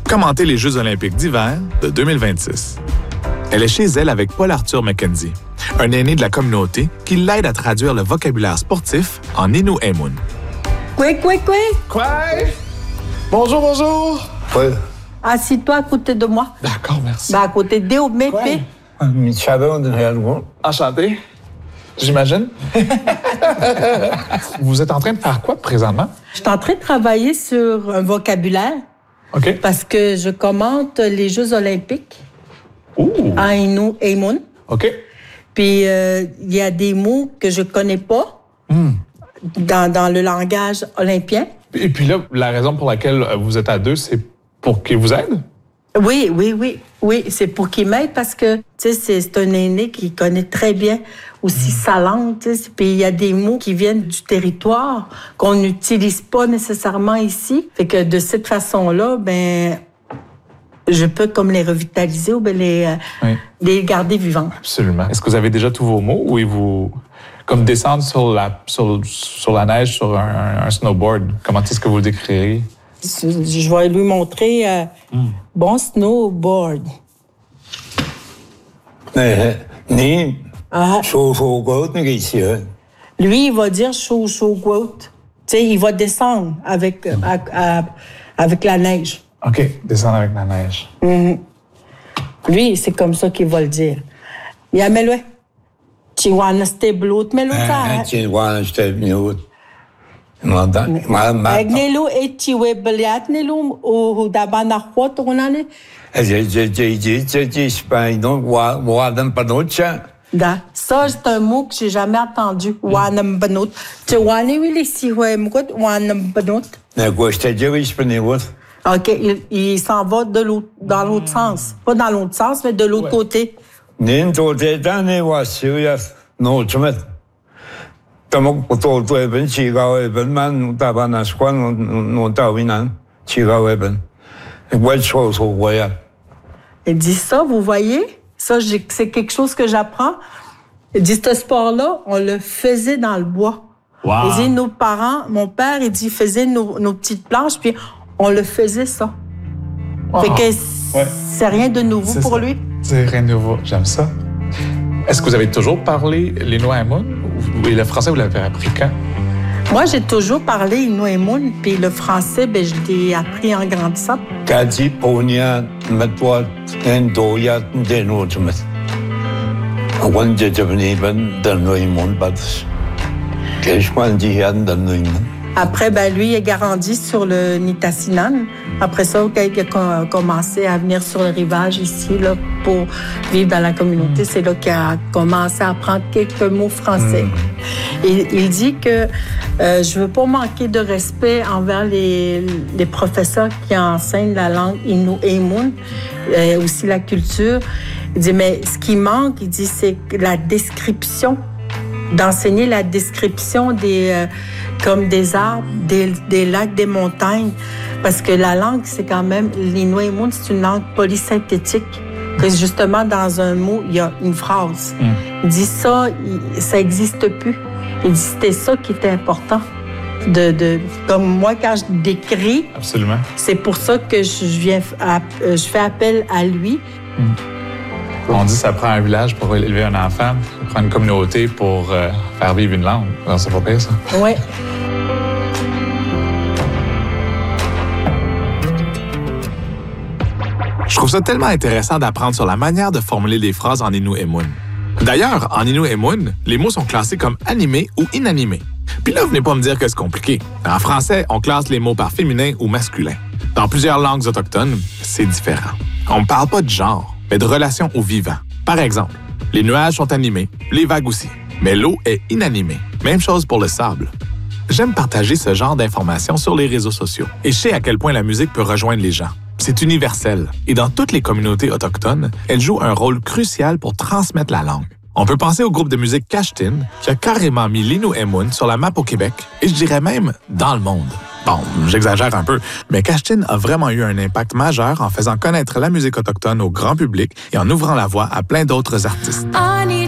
commenter les Jeux olympiques d'hiver de 2026. Elle est chez elle avec Paul Arthur McKenzie, un aîné de la communauté qui l'aide à traduire le vocabulaire sportif en Innu-Aimun. Quoi? Quoi? Bonjour, bonjour! Oui. Assis-toi à côté de moi. D'accord, merci. À côté de Mépé. Enchanté, j'imagine. Vous êtes en train de faire quoi présentement? Je suis en train de travailler sur un vocabulaire OK. parce que je commente les Jeux olympiques en Innu-Aimun. OK. Puis il y a des mots que je connais pas dans le langage olympien. Et puis là, la raison pour laquelle vous êtes à deux, c'est pour qu'il vous aide? Oui, c'est pour qu'il m'aide parce que, tu sais, c'est un aîné qui connaît très bien aussi sa langue, tu sais. Puis il y a des mots qui viennent du territoire qu'on n'utilise pas nécessairement ici. Fait que de cette façon-là, je peux comme les revitaliser ou les garder vivants. Absolument. Est-ce que vous avez déjà tous vos mots ou vous comme descendre sur la neige sur un snowboard? Comment est-ce que vous le décririez? Je vais lui montrer bon snowboard. Lui, il va dire chaud goat. Tu sais, il va descendre avec la neige. OK, descendre avec la neige. Lui, c'est comme ça qu'il va le dire. Yamelo. Chiwana steblut meluta. Agnelo et chiwe beliat nelum ou dabana khot onane. Da, ça c'est un mot que j'ai jamais entendu. Wanam banot. Tu wani wili siwe mkot wanam banot. OK, il s'en va dans l'autre sens. Pas dans l'autre sens, mais de l'autre côté. Il dit ça, vous voyez? Ça, c'est quelque chose que j'apprends. Il dit, ce sport-là, on le faisait dans le bois. Wow. Il dit, nos parents, mon père, il dit, faisait nos petites planches, puis on le faisait ça. Wow. Fait que c'est rien de nouveau pour lui. C'est rien de nouveau, j'aime ça. Est-ce que vous avez toujours parlé l'Innu-Aimun? Et le français, vous l'avez appris quand? Moi, j'ai toujours parlé Innu-Aimun, puis le français, je l'ai appris en grandissant. Après, lui, il a grandi sur le Nitassinan. Après ça, il a commencé à venir sur le rivage ici là, pour vivre dans la communauté. C'est là qu'il a commencé à apprendre quelques mots français. Et il dit que je veux pas manquer de respect envers les professeurs qui enseignent la langue Innu-Aimun, aussi la culture. Il dit, mais ce qui manque, il dit, c'est la description, d'enseigner la description comme des arbres, des lacs, des montagnes. Parce que la langue, c'est quand même... L'Innu-Aimun, c'est une langue polysynthétique. Que justement, dans un mot, il y a une phrase. Il dit ça n'existe plus. Il dit c'était ça qui était important. Comme moi, quand je décris... Absolument. C'est pour ça que je fais appel à lui. On dit que ça prend un village pour élever un enfant, ça prend une communauté pour faire vivre une langue. Alors, c'est pas pire, ça. Oui. Je trouve ça tellement intéressant d'apprendre sur la manière de formuler des phrases en Innu-Aimun. D'ailleurs, en Innu-Aimun, les mots sont classés comme animés ou inanimés. Puis là, venez pas me dire que c'est compliqué. En français, on classe les mots par féminin ou masculin. Dans plusieurs langues autochtones, c'est différent. On ne parle pas de genre, mais de relation au vivant. Par exemple, les nuages sont animés, les vagues aussi. Mais l'eau est inanimée. Même chose pour le sable. J'aime partager ce genre d'informations sur les réseaux sociaux. Et je sais à quel point la musique peut rejoindre les gens. C'est universel. Et dans toutes les communautés autochtones, elle joue un rôle crucial pour transmettre la langue. On peut penser au groupe de musique Kashtin, qui a carrément mis l'Innu-Aimun sur la map au Québec, et je dirais même dans le monde. Bon, j'exagère un peu, mais Kashtin a vraiment eu un impact majeur en faisant connaître la musique autochtone au grand public et en ouvrant la voie à plein d'autres artistes.